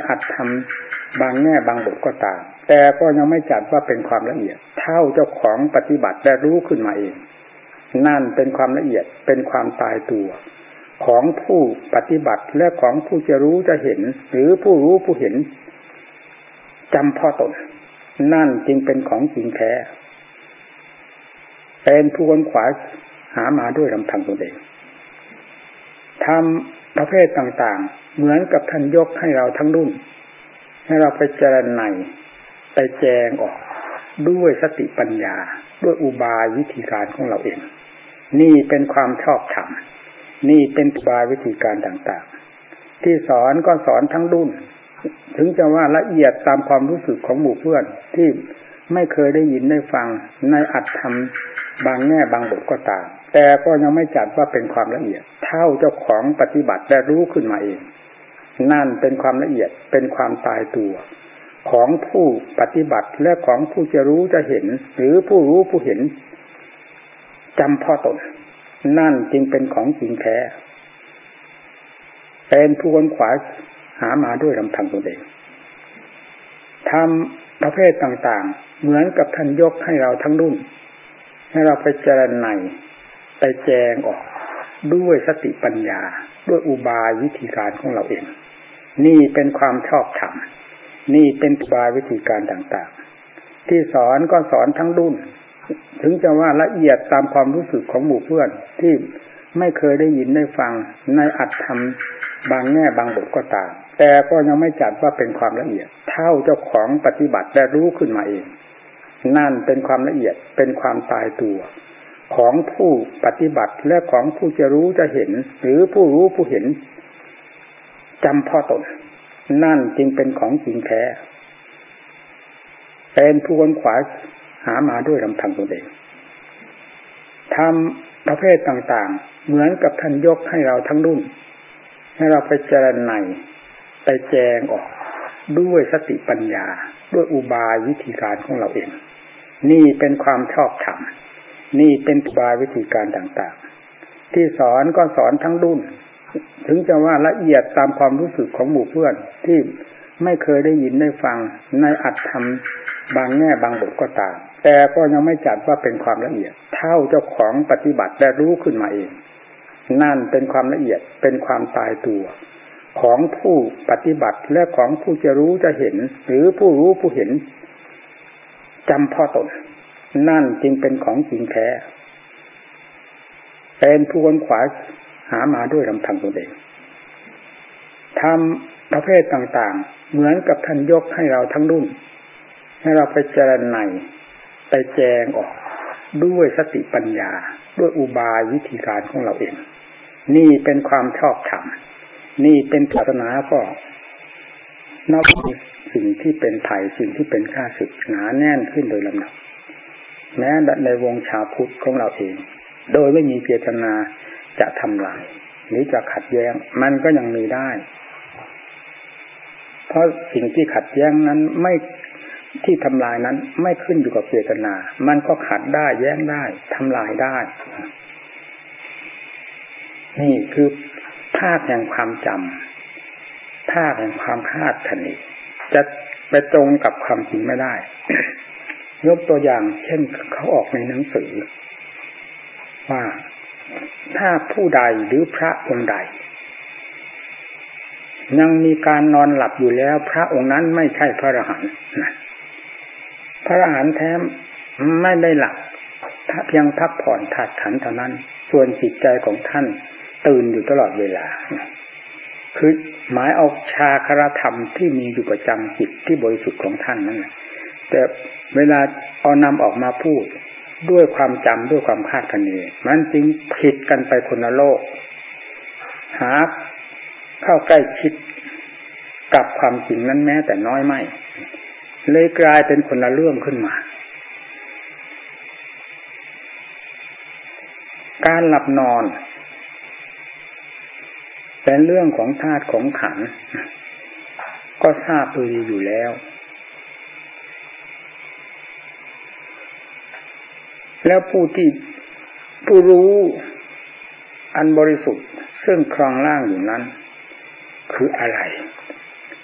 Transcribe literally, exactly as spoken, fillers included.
อัตธรรมบางแง่บางบทก็ตามแต่ก็ยังไม่จัดว่าเป็นความละเอียดเท่าเจ้าของปฏิบัติและรู้ขึ้นมาเองนั่นเป็นความละเอียดเป็นความตายตัวของผู้ปฏิบัติและของผู้จะรู้จะเห็นหรือผู้รู้ผู้เห็นจำพ่อตนนั่นจึงเป็นของจริงแท้เป็นผู้ค้นขวายหามาด้วยลำพังตนเองทำประเภทต่างๆเหมือนกับท่านยกให้เราทั้งรุ่นให้เราไปเจริญในไปแจงออกด้วยสติปัญญาด้วยอุบายวิธีการของเราเองนี่เป็นความชอบธรรมนี่เป็นอุบายวิธีการต่างๆที่สอนก็สอนทั้งรุ่นถึงจะว่าละเอียดตามความรู้สึกของหมู่เพื่อนที่ไม่เคยได้ยินได้ฟังในอัตธรรมบางแง่บางบทก็ตามแต่ก็ยังไม่จัดว่าเป็นความละเอียดเท่าเจ้าของปฏิบัติและรู้ขึ้นมาเองนั่นเป็นความละเอียดเป็นความตายตัวของผู้ปฏิบัติและของผู้จะรู้จะเห็นหรือผู้รู้ผู้เห็นจำพ่อตนนั่นจึงเป็นของจริงแท้เป็นผู้ค้นขวายหามาด้วยลำพังตนเองทำประเภทต่างๆเหมือนกับท่านยกให้เราทั้งรุ่นให้เราไปเจริญในไปแจงออกด้วยสติปัญญาด้วยอุบายวิธีการของเราเองนี่เป็นความชอบธรรมนี่เป็นอุบายวิธีการต่างๆที่สอนก็สอนทั้งรุ่นถึงจะว่าละเอียดตามความรู้สึกของหมู่เพื่อนที่ไม่เคยได้ยินได้ฟังในอัตธรรมบางแง่บางบทก็ตามแต่ก็ยังไม่จัดว่าเป็นความละเอียดเท่าเจ้าของปฏิบัติและรู้ขึ้นมาเองนั่นเป็นความละเอียดเป็นความตายตัวของผู้ปฏิบัติและของผู้จะรู้จะเห็นหรือผู้รู้ผู้เห็นจำพ่อตนนั่นจึงเป็นของจริงแท้เป็นผู้ค้นขวายหามาด้วยลำพังตนเองทำประเภทต่างๆเหมือนกับท่านยกให้เราทั้งรุ่นให้เราไปเจริญในไปแจงออกด้วยสติปัญญาด้วยอุบายวิธีการของเราเองนี่เป็นความชอบธรรมนี่เป็นอุบายวิธีการต่างๆที่สอนก็สอนทั้งรุ่นถึงจะว่าละเอียดตามความรู้สึกของหมู่เพื่อนที่ไม่เคยได้ยินได้ฟังในอัตธรรมบางแง่บางบทก็ตามแต่ก็ยังไม่จัดว่าเป็นความละเอียดเท่าเจ้าของปฏิบัติและรู้ขึ้นมาเองนั่นเป็นความละเอียดเป็นความตายตัวของผู้ปฏิบัติและของผู้จะรู้จะเห็นหรือผู้รู้ผู้เห็นจำพ่อตนนั่นจึงเป็นของจริงแท้เป็นผู้ค้นขวายหามาด้วยลำพังตนเองทำประเภทต่างๆเหมือนกับท่านยกให้เราทั้งรุ่นให้เราไปเจริญในไปแจงออกด้วยสติปัญญาด้วยอุบายวิธีการของเราเองนี่เป็นความชอบธรรมนี่เป็นศาสนาก็นับสิ่งที่เป็นภัยสิ่งที่เป็นข้าศึกหนาแน่นขึ้นโดยลำดับแม้ในวงชาวพุทธของเราเองโดยไม่มีเจตนาจะทำลายหรือจะขัดแย้งมันก็ยังมีได้เพราะสิ่งที่ขัดแย้งนั้นไม่ที่ทำลายนั้นไม่ขึ้นอยู่กับเจตนามันก็ขัดได้แย้งได้ทำลายได้นี่คือภาคแห่งความจำภาคแห่งความคาดคะเนจะไปตรงกับความจริงไม่ได้ ยกตัวอย่างเช่นเขาออกในหนังสือว่าถ้าผู้ใดหรือพระองค์ใดยังมีการนอนหลับอยู่แล้วพระองค์นั้นไม่ใช่พระอรหันต์นะพระอรหันต์แท้ไม่ได้หลับเพียงพักผ่อนธาตุขันธ์เท่านั้นส่วนจิตใจของท่านตื่นอยู่ตลอดเวลาคือหมายเอาชาครธรรมที่มีอยู่ประจำจิตที่บริสุทธิ์ของท่านนั่นแหละแต่เวลาเอานำออกมาพูดด้วยความจำด้วยความคาดคะเนมันจึงผิดกันไปคนละโลกหาเข้าใกล้ชิดกับความจริงนั้นแม้แต่น้อยไม่เลยกลายเป็นคนละเรื่องขึ้นมาการหลับนอนเป็นเรื่องของธาตุของขันธ์ก็ทราบโดยดีอยู่แล้วแล้วผู้ที่ผู้รู้อันบริสุทธิ์ซึ่งครองร่างอยู่นั้นคืออะไร